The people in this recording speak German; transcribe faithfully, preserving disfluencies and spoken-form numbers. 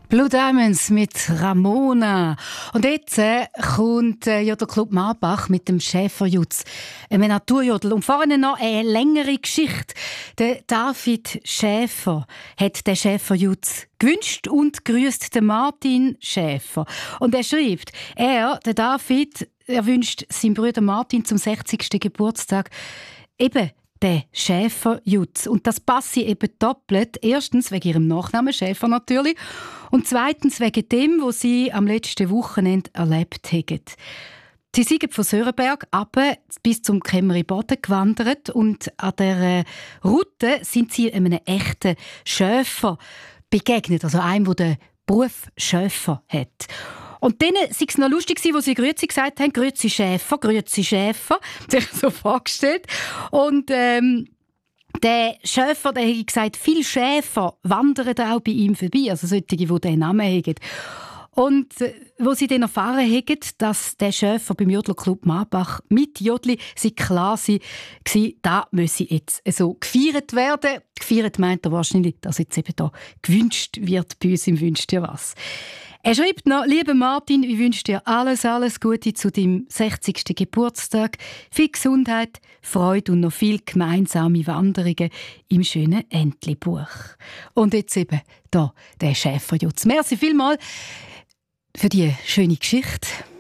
Blue Diamonds mit Ramona. Und jetzt äh, kommt äh, Jodelclub Marbach mit dem Schäferjutz, einem Naturjodel. Und vorne noch eine längere Geschichte. Der David Schäfer hat den Schäferjutz gewünscht und grüßt den Martin Schäfer. Und er schreibt, er, der David, er wünscht seinem Bruder Martin zum sechzigsten Geburtstag eben der Schäferjutz. Und das passe eben doppelt. Erstens wegen ihrem Nachnamen, Schäfer natürlich. Und zweitens wegen dem, was sie am letzten Wochenende erlebt haben. Sie sind von Sörenberg runter bis zum Kämmeri Boden gewandert und an dieser Route sind sie einem echten Schäfer begegnet. Also einem, der den Beruf Schäfer hat. Und dann war es noch lustig, als sie «Grüezi» gesagt haben. «Grüezi Schäfer, Grüezi Schäfer». Sich so vorgestellt. Und ähm, der Schäfer, der hat gesagt, viele Schäfer wandern auch bei ihm vorbei. Also solche, die diesen Namen haben. Und äh, wo sie dann erfahren haben, dass der Schäfer beim Jodelclub Marbach mit Jodli sei klar war, da müsse jetzt so gefeiert werden. Gefeiert meint er wahrscheinlich, dass jetzt eben da gewünscht wird bei uns im «Wünsch dir was». Er schreibt noch, lieber Martin, ich wünsche dir alles, alles Gute zu deinem sechzigsten Geburtstag. Viel Gesundheit, Freude und noch viel gemeinsame Wanderungen im schönen Entli-Buch. Und jetzt eben hier der Schäferjutz. Merci vielmals für die schöne Geschichte.